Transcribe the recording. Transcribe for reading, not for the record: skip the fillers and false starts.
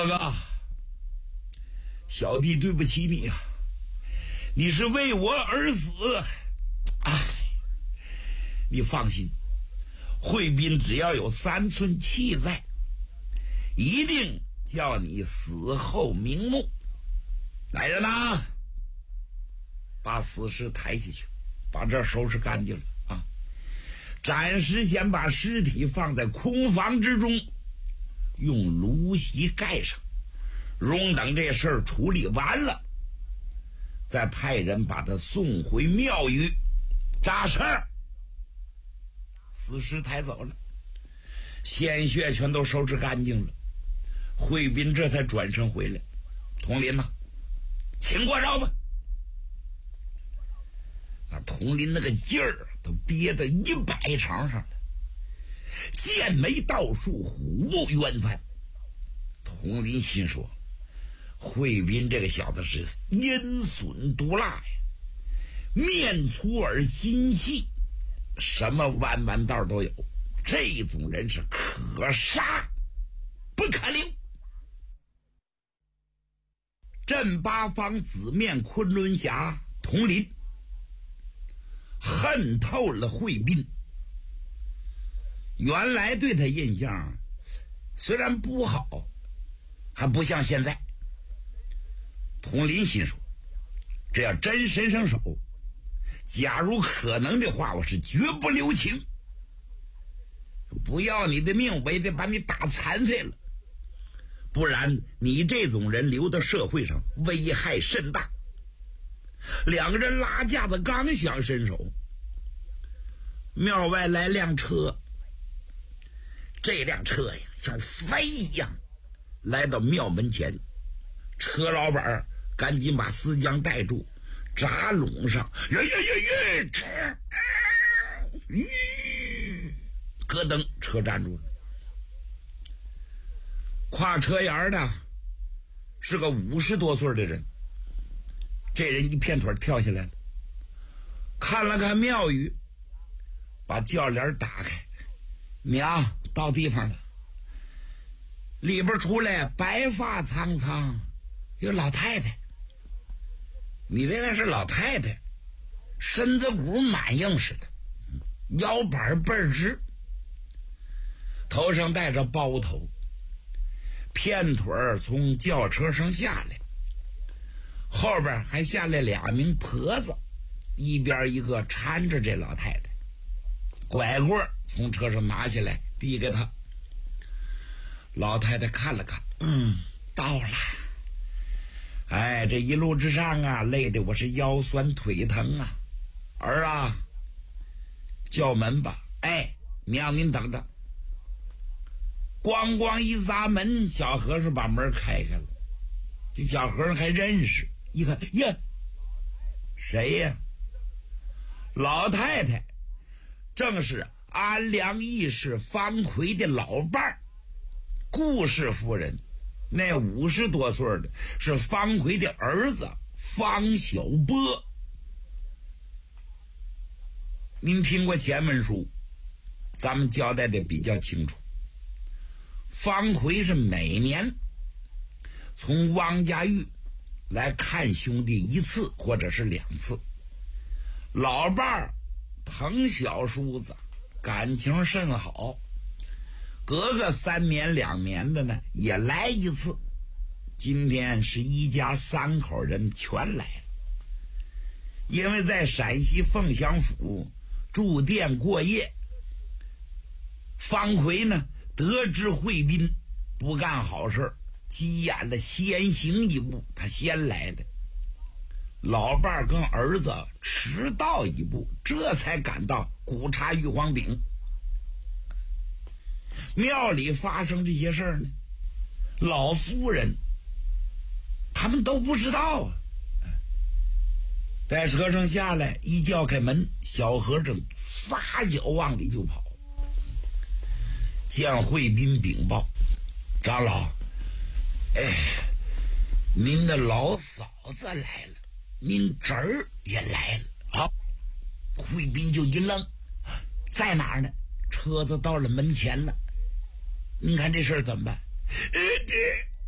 哥哥，小弟对不起你啊！你是为我而死，哎，你放心，惠斌只要有3寸气在，一定叫你死后瞑目。来人呐，把死尸抬下去，把这收拾干净了啊！暂时先把尸体放在空房之中，用芦席盖上，容等这事儿处理完了，再派人把他送回庙宇扎事儿。死尸抬走了，鲜血全都收拾干净了，惠斌这才转身回来。佟林呐，请过招吧。那佟林那个劲儿都憋得100场上了，剑眉倒竖，虎目圆翻。佟林心说，惠斌这个小子是阴损毒辣呀，面粗而心细，什么弯弯道都有，这种人是可杀不可留。镇八方紫面昆仑侠佟林恨透了惠斌，原来对他印象虽然不好，还不像现在。佟林心说，这要真伸上手，假如可能的话，我是绝不留情，不要你的命，我也得把你打残废了，不然你这种人留到社会上危害甚大。两个人拉架子刚想伸手，庙外来辆车，这辆车呀像飞一样来到庙门前，车老板赶紧把丝浆带住，扎拢上，咯噔，车站住了。跨车沿的是个50多岁的人，这人一片腿跳下来了，看了看庙宇，把轿帘打开，娘到地方了。里边出来白发苍苍有老太太，你这个是老太太，身子骨蛮硬似的，腰板倍儿直，头上戴着包头，片腿从轿车上下来，后边还下来2名婆子，一边一个搀着这老太太，拐棍从车上拿下来递给她。老太太看了看，到了。哎，这一路之上啊，累得我是腰酸腿疼啊。儿啊，叫门吧。哎，娘您等着。咣咣一砸门，小和尚把门开开了。这小和尚还认识，一看呀，谁呀？老太太，正是安良义士方奎的老伴儿顾氏夫人。那50多岁的是方奎的儿子方小波。您听过前文书，咱们交代的比较清楚。方奎是每年从汪家峪来看兄弟1次或者是2次，老伴儿疼小叔子，感情甚好，隔个3年2年的呢也来1次。今天是一家3口人全来了，因为在陕西凤翔府住店过夜。方奎呢得知惠斌不干好事，急眼了，先行一步，他先来的。老伴儿跟儿子迟到一步，这才赶到古茶玉皇饼。庙里发生这些事儿呢，老夫人他们都不知道啊。在车上下来，一叫开门，小和尚撒脚往里就跑。见惠斌禀报，长老，您的老嫂子来了，您侄儿也来了。好，惠斌就一愣，在哪儿呢？车子到了门前了。您看这事儿怎么办？